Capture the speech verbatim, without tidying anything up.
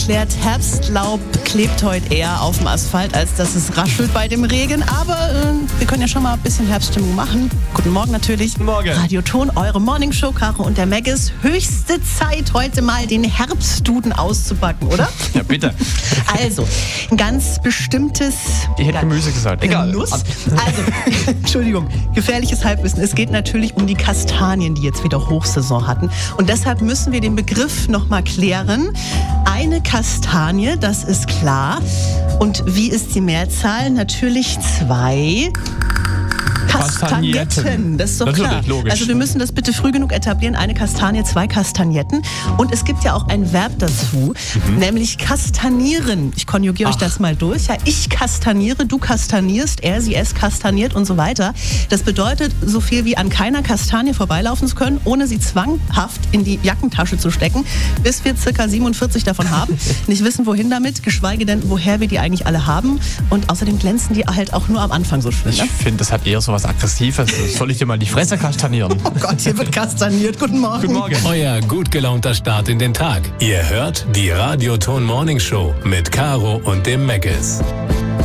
Klärt, Herbstlaub klebt heute eher auf dem Asphalt, als dass es raschelt bei dem Regen. Aber äh, wir können ja schon mal ein bisschen Herbststimmung machen. Guten Morgen natürlich. Guten Morgen. Radio Ton, eure Morningshow, Caro und der Maggis. Höchste Zeit, heute mal den Herbstduden auszupacken, oder? Ja, bitte. Also, ein ganz bestimmtes... Ich hätte Gemüse gesagt. Egal. Nuss. Also, Entschuldigung, gefährliches Halbwissen. Es geht natürlich um die Kastanien, die jetzt wieder Hochsaison hatten. Und deshalb müssen wir den Begriff nochmal klären. Eine Kastanie, das ist klar. Und wie ist die Mehrzahl? Natürlich zwei Kastagnetten. Das ist doch Natürlich, klar. logisch. Also wir müssen das bitte früh genug etablieren. Eine Kastanie, zwei Kastagnetten. Und es gibt ja auch ein Verb dazu, mhm. nämlich kastanieren. Ich konjugiere Ach. euch das mal durch. Ja, ich kastaniere, du kastanierst, er, sie, es kastaniert und so weiter. Das bedeutet so viel wie an keiner Kastanie vorbeilaufen zu können, ohne sie zwanghaft in die Jackentasche zu stecken, bis wir circa siebenundvierzig davon haben. Nicht wissen, wohin damit, geschweige denn, woher wir die eigentlich alle haben. Und außerdem glänzen die halt auch nur am Anfang so schön. Ich ne? finde, das hat eher so was Aggressives. Soll ich dir mal die Fresse kastanieren? Oh Gott, hier wird kastaniert. Guten Morgen. Guten Morgen. Euer gut gelaunter Start in den Tag. Ihr hört die Radio Ton Morning Show mit Caro und dem Maggis.